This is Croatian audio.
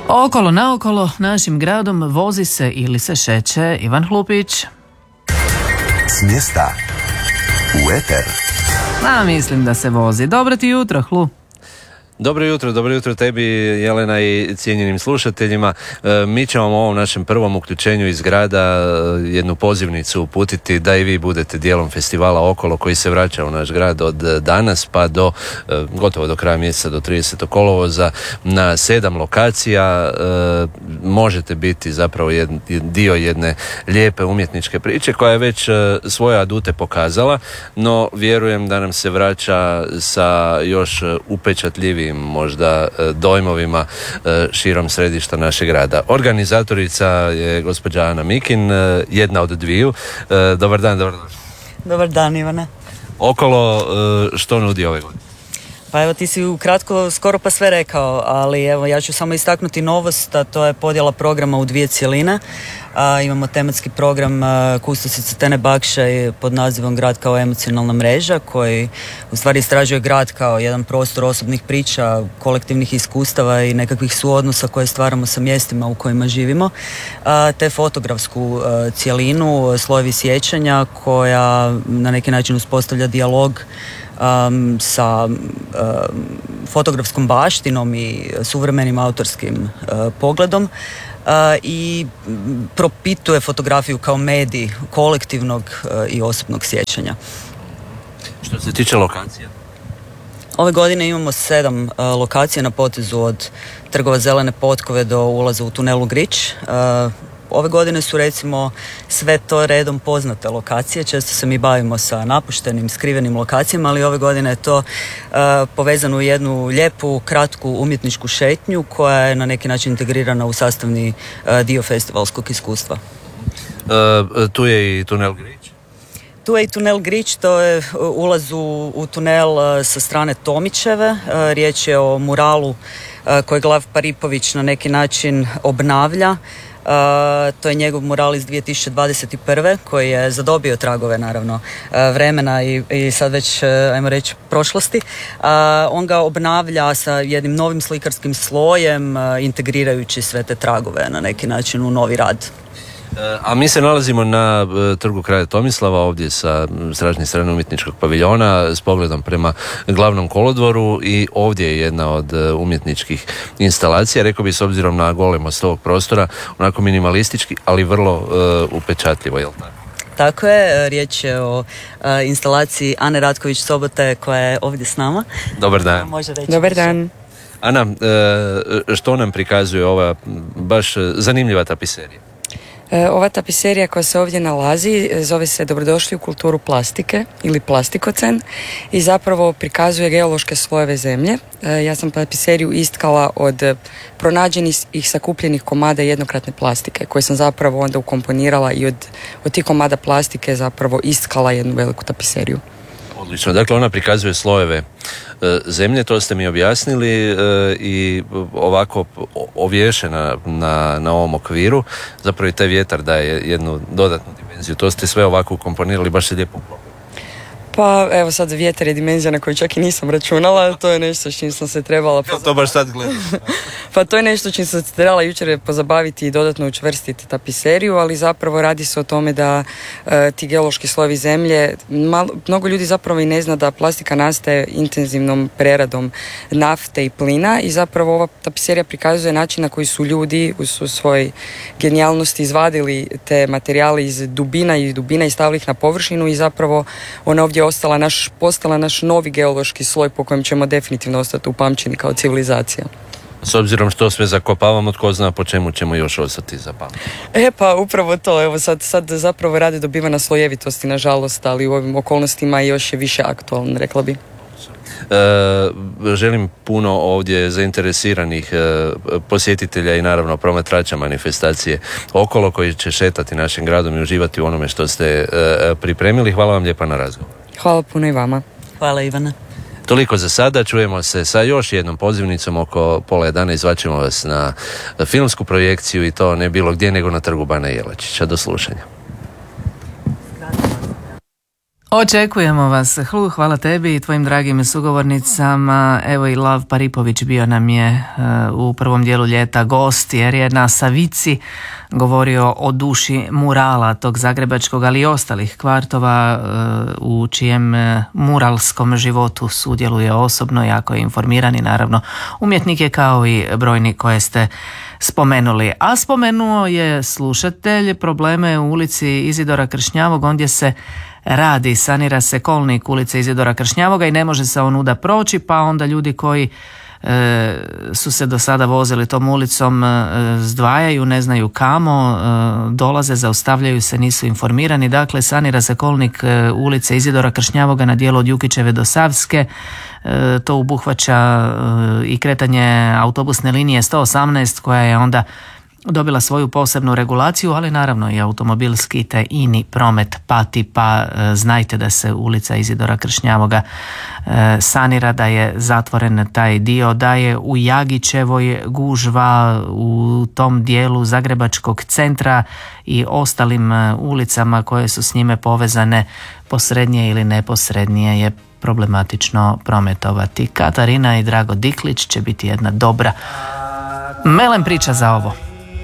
Okolo naokolo našim gradom vozi se ili se šeće Ivan Hlupić. S mjesta u eter. Mislim da se vozi. Dobro ti jutro, Hlu. Dobro jutro tebi, Jelena, i cijenjenim slušateljima. Mi ćemo u ovom našem prvom uključenju iz grada jednu pozivnicu uputiti da i vi budete dijelom festivala Okolo koji se vraća u naš grad od danas pa do gotovo do kraja mjeseca, do 30. kolovoza na 7 lokacija. Možete biti zapravo dio jedne lijepe umjetničke priče koja je već svoje adute pokazala, no vjerujem da nam se vraća sa još upečatljivijim možda dojmovima širom središta našeg grada. Organizatorica je gospođa Ana Mikin, jedna od dviju. Dobar dan. Dobar dan, Ivane. Okolo, što nudi ove godine? Pa evo, ti si ukratko skoro pa sve rekao, ali evo ja ću samo istaknuti novost, a to je podjela programa u 2 cjeline. Imamo tematski program kustosice Tene Bakše pod nazivom Grad kao emocionalna mreža, koji u stvari istražuje grad kao jedan prostor osobnih priča, kolektivnih iskustava i nekakvih suodnosa koje stvaramo sa mjestima u kojima živimo, te fotografsku cjelinu Slojevi sjećanja koja na neki način uspostavlja dijalog sa fotografskom baštinom i suvremenim autorskim pogledom i propituje fotografiju kao medij kolektivnog i osobnog sjećanja. Što se tiče lokacija? Ove godine imamo 7 lokacija na potezu od Trgova Zelene potkove do ulaza u tunelu Grič. Ove godine su recimo sve to redom poznate lokacije, često se mi bavimo sa napuštenim, skrivenim lokacijama, ali ove godine je to povezano u jednu lijepu, kratku umjetničku šetnju koja je na neki način integrirana u sastavni dio festivalskog iskustva. Tu je i tunel Grič? Tu je i tunel Grič, to je ulaz u tunel sa strane Tomićeve. Riječ je o muralu kojeg Lav Paripović na neki način obnavlja. To je njegov mural iz 2021. koji je zadobio tragove naravno vremena i sad već ajmo reći prošlosti. On ga obnavlja sa jednim novim slikarskim slojem, integrirajući sve te tragove na neki način u novi rad. A mi se nalazimo na trgu Kralja Tomislava, ovdje sa stražnje strane umjetničkog paviljona s pogledom prema glavnom kolodvoru, i ovdje je jedna od umjetničkih instalacija, rekao bi s obzirom na golemost ovog prostora, onako minimalistički, ali vrlo upečatljivo, jel tako? Tako je, riječ je o instalaciji Ane Ratković-Sobote koja je ovdje s nama. Dobar dan. Dobar dan. Ana, što nam prikazuje ova baš zanimljiva tapiserija? Ova tapiserija koja se ovdje nalazi zove se Dobrodošli u kulturu plastike ili plastikocen i zapravo prikazuje geološke slojeve zemlje. Ja sam tapiseriju istkala od pronađenih i sakupljenih komada jednokratne plastike koje sam zapravo onda ukomponirala i od tih komada plastike zapravo istkala jednu veliku tapiseriju. Odlično, dakle ona prikazuje slojeve zemlje, to ste mi objasnili, i ovako ovješena na ovom okviru, zapravo i taj vjetar daje jednu dodatnu dimenziju, to ste sve ovako ukomponirali, baš se lijepo uklopili. Pa evo sad vjetar je dimenzija na koju čak i nisam računala, to je nešto s čim sam se trebala to baš sad gledam. Pa to je nešto čim sam se trebala jučer pozabaviti i dodatno učvrstiti tapiseriju, ali zapravo radi se o tome da ti geološki slojevi zemlje, mnogo ljudi zapravo i ne zna da plastika nastaje intenzivnom preradom nafte i plina i zapravo ova tapiserija prikazuje način na koji su ljudi u svojoj genijalnosti izvadili te materijale iz dubina i stavili ih na površinu i zapravo ona ovdje postala naš novi geološki sloj po kojem ćemo definitivno ostati upamćeni kao civilizacija. S obzirom što sve zakopavamo, tko zna po čemu ćemo još ostati zapamćeni. Pa upravo to, evo sad zapravo rade dobiva na slojevitosti, nažalost, ali u ovim okolnostima još je više aktualno, rekla bi. Želim puno ovdje zainteresiranih posjetitelja i naravno promatrača manifestacije Okolo koji će šetati našim gradom i uživati u onome što ste pripremili. Hvala vam lijepa na razgovor. Hvala puno i vama. Hvala, Ivana. Toliko za sada, čujemo se sa još jednom pozivnicom oko 10:30, izvaćemo vas na filmsku projekciju i to ne bilo gdje nego na trgu Bana Jelačića. Do slušanja. Očekujemo vas. Hvala tebi i tvojim dragim sugovornicama. Evo i Lav Paripović bio nam je u prvom dijelu ljeta gost, jer je na Savici govorio o duši murala tog zagrebačkog, ali i ostalih kvartova u čijem muralskom životu sudjeluje osobno, jako je informiran i naravno umjetnik je kao i brojni koje ste spomenuli. A spomenuo je slušatelj probleme u ulici Izidora Kršnjavog, ondje se radi, sanira se kolnik ulice Izidora Kršnjavoga i ne može se onuda proći, pa onda ljudi koji su se do sada vozili tom ulicom zdvajaju, ne znaju kamo, dolaze, zaustavljaju se, nisu informirani. Dakle, sanira se kolnik ulice Izidora Kršnjavoga na dijelu od Jukićeve do Savske. To obuhvaća i kretanje autobusne linije 118 koja je onda dobila svoju posebnu regulaciju, ali naravno i automobilski te ini promet pati, pa znajte da se ulica Izidora Kršnjavoga sanira, da je zatvoren taj dio, da je u Jagićevoj gužva u tom dijelu zagrebačkog centra i ostalim ulicama koje su s njime povezane posrednije ili neposrednije je problematično prometovati. Katarina i Drago Diklić će biti jedna dobra melem priča za ovo.